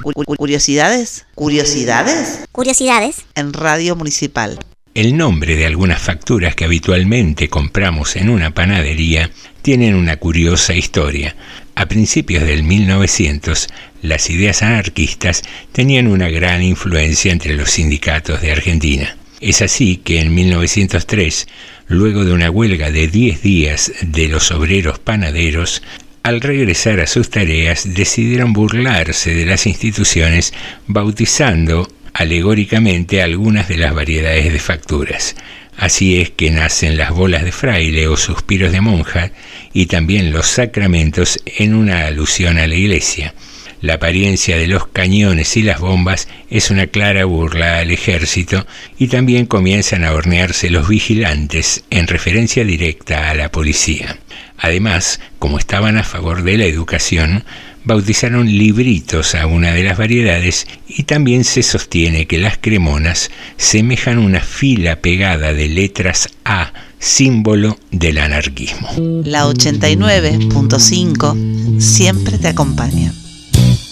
Curiosidades. Curiosidades En Radio Municipal. El nombre de algunas facturas que habitualmente compramos en una panadería tienen una curiosa historia. A principios del 1900, las ideas anarquistas tenían una gran influencia entre los sindicatos de Argentina. Es así que en 1903, luego de una huelga de 10 días de los obreros panaderos, al regresar a sus tareas decidieron burlarse de las instituciones bautizando alegóricamente algunas de las variedades de facturas. Así es que nacen las bolas de fraile o suspiros de monja y también los sacramentos en una alusión a la iglesia. La apariencia de los cañones y las bombas es una clara burla al ejército y también comienzan a hornearse los vigilantes en referencia directa a la policía. Además, como estaban a favor de la educación, bautizaron libritos a una de las variedades y también se sostiene que las cremonas semejan una fila pegada de letras A, símbolo del anarquismo. La 89.5 siempre te acompaña.